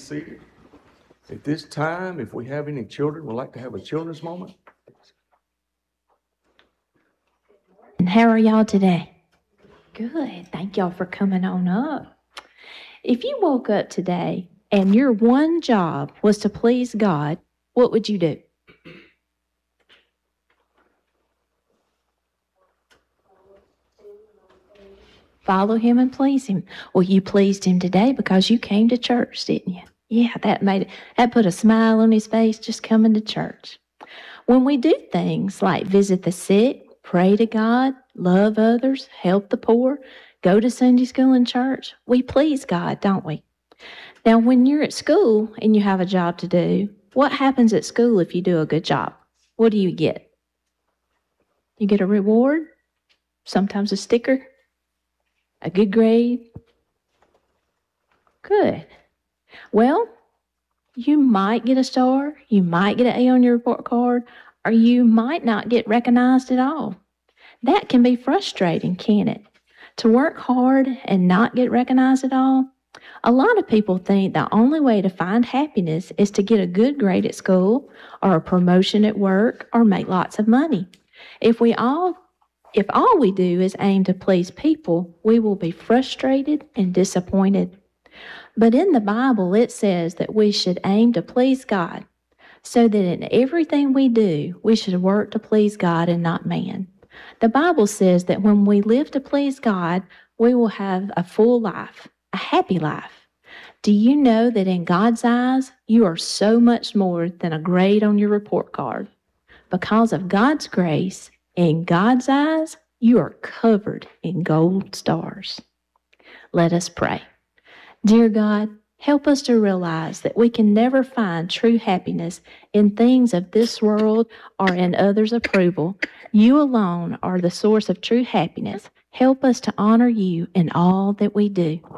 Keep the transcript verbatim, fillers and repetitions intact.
seated. At this time, if we have any children, we'd like to have a children's moment. And how are y'all today? Good. Thank y'all for coming on up. If you woke up today and your one job was to please God, what would you do? Follow him and please him. Well, you pleased him today because you came to church, didn't you? Yeah, that made it, that put a smile on his face just coming to church. When we do things like visit the sick, pray to God, love others, help the poor, go to Sunday school and church, we please God, don't we? Now, when you're at school and you have a job to do, what happens at school if you do a good job? What do you get? You get a reward, sometimes a sticker, a good grade. Good. Well, you might get a star, you might get an A on your report card, or you might not get recognized at all. That can be frustrating, can't it? To work hard and not get recognized at all. A lot of people think the only way to find happiness is to get a good grade at school, or a promotion at work, or make lots of money. If we all If all we do is aim to please people, we will be frustrated and disappointed. But in the Bible, it says that we should aim to please God, so that in everything we do, we should work to please God and not man. The Bible says that when we live to please God, we will have a full life, a happy life. Do you know that in God's eyes, you are so much more than a grade on your report card? Because of God's grace, in God's eyes, you are covered in gold stars. Let us pray. Dear God, help us to realize that we can never find true happiness in things of this world or in others' approval. You alone are the source of true happiness. Help us to honor you in all that we do.